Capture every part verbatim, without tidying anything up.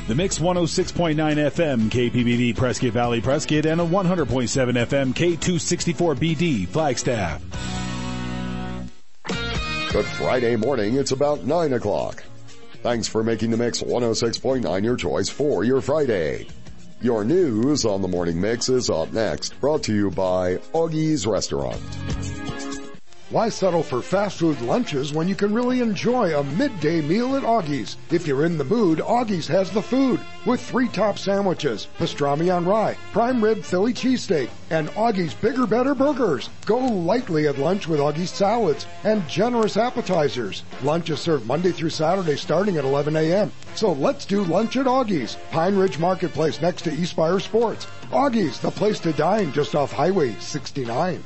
The Mix one oh six point nine F M, K P B B Prescott Valley Prescott, and a one hundred point seven F M, K two sixty-four B D Flagstaff. Good Friday morning, it's about nine o'clock. Thanks for making the Mix one oh six point nine your choice for your Friday. Your news on the Morning Mix is up next, brought to you by Augie's Restaurant. Why settle for fast food lunches when you can really enjoy a midday meal at Augie's? If you're in the mood, Augie's has the food with three top sandwiches, pastrami on rye, prime rib Philly cheesesteak, and Augie's Bigger Better Burgers. Go lightly at lunch with Augie's salads and generous appetizers. Lunch is served Monday through Saturday starting at eleven a.m. So let's do lunch at Augie's, Pine Ridge Marketplace next to Eastspire Sports. Augie's, the place to dine just off Highway sixty-nine.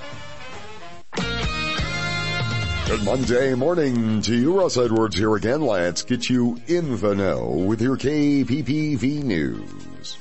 Good Monday morning to you. Russ Edwards here again. Let's get you in the know with your K P P V News.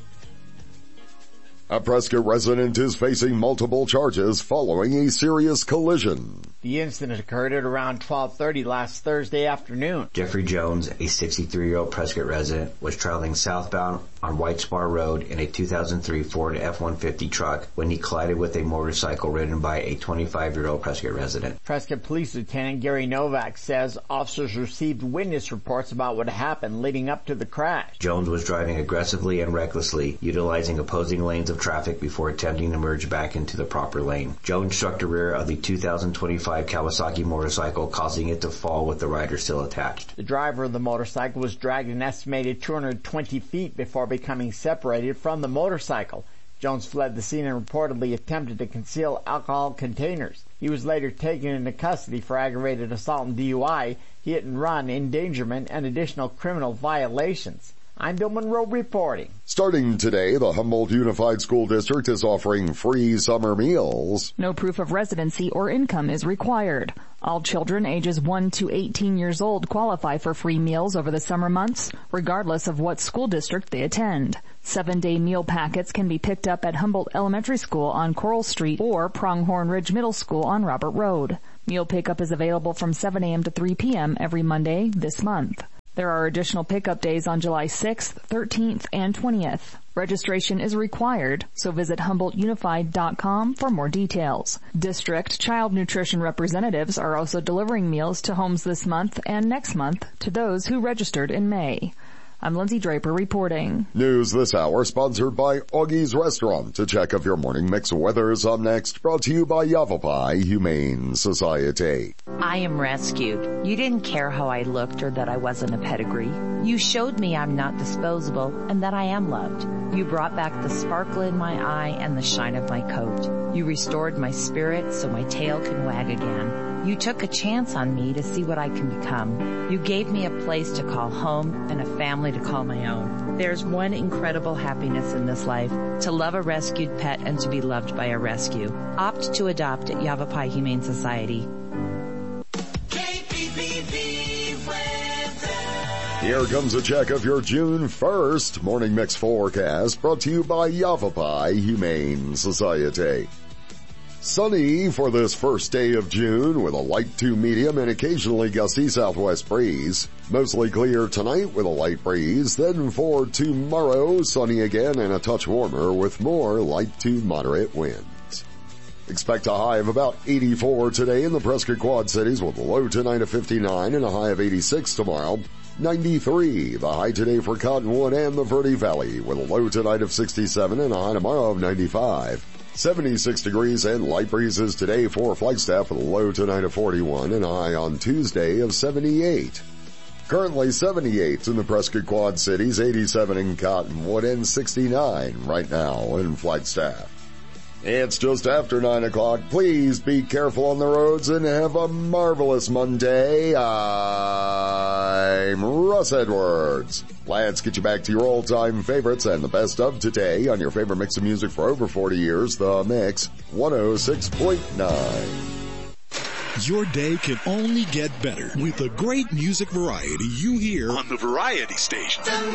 A Prescott resident is facing multiple charges following a serious collision. The incident occurred at around twelve thirty last Thursday afternoon. Jeffrey Jones, a sixty-three-year-old Prescott resident, was traveling southbound on White Spar Road in a two thousand three Ford F one fifty truck when he collided with a motorcycle ridden by a twenty-five-year-old Prescott resident. Prescott Police Lieutenant Gary Novak says officers received witness reports about what happened leading up to the crash. Jones was driving aggressively and recklessly, utilizing opposing lanes of traffic before attempting to merge back into the proper lane. Jones struck the rear of the two thousand twenty-five Kawasaki motorcycle, causing it to fall with the rider still attached. The driver of the motorcycle was dragged an estimated two hundred twenty feet before becoming separated from the motorcycle. Jones fled the scene and reportedly attempted to conceal alcohol containers. He was later taken into custody for aggravated assault and D U I, hit and run, endangerment, and additional criminal violations. I'm Bill Monroe reporting. Starting today, the Humboldt Unified School District is offering free summer meals. No proof of residency or income is required. All children ages one to eighteen years old qualify for free meals over the summer months, regardless of what school district they attend. Seven-day meal packets can be picked up at Humboldt Elementary School on Coral Street or Pronghorn Ridge Middle School on Robert Road. Meal pickup is available from seven a.m. to three p.m. every Monday this month. There are additional pickup days on July sixth, thirteenth, and twentieth. Registration is required, so visit Humboldt Unified dot com for more details. District child nutrition representatives are also delivering meals to homes this month and next month to those who registered in May. I'm Lindsay Draper reporting. News this hour sponsored by Augie's Restaurant. To check if your morning mix weather is up next, brought to you by Yavapai Humane Society. I am rescued. You didn't care how I looked or that I wasn't a pedigree. You showed me I'm not disposable and that I am loved. You brought back the sparkle in my eye and the shine of my coat. You restored my spirit so my tail can wag again. You took a chance on me to see what I can become. You gave me a place to call home and a family to call my own. There's one incredible happiness in this life, to love a rescued pet and to be loved by a rescue. Opt to adopt at Yavapai Humane Society. Here comes a check of your June first Morning Mix forecast, brought to you by Yavapai Humane Society. Sunny for this first day of June with a light to medium and occasionally gusty southwest breeze. Mostly clear tonight with a light breeze. Then for tomorrow, sunny again and a touch warmer with more light to moderate winds. Expect a high of about eighty-four today in the Prescott Quad Cities with a low tonight of fifty-nine and a high of eighty-six tomorrow. ninety-three, the high today for Cottonwood and the Verde Valley with a low tonight of sixty-seven and a high tomorrow of ninety-five. seventy-six degrees and light breezes today for Flagstaff with a low tonight of forty-one and a high on Tuesday of seventy-eight. Currently seventy-eight in the Prescott Quad Cities, eighty-seven in Cottonwood, and sixty-nine right now in Flagstaff. It's just after nine o'clock. Please be careful on the roads and have a marvelous Monday. I'm Russ Edwards. Let's get you back to your all-time favorites and the best of today on your favorite mix of music for over forty years, The Mix one oh six point nine. Your day can only get better with the great music variety you hear on the Variety Station.